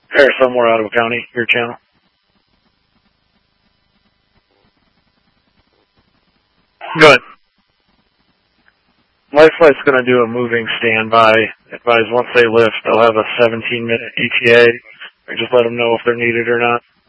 Or somewhere out of a county, your channel. Good. Lifeflight's going to do a moving standby. Advise once they lift, they'll have a 17-minute ETA. Or just let them know if they're needed or not.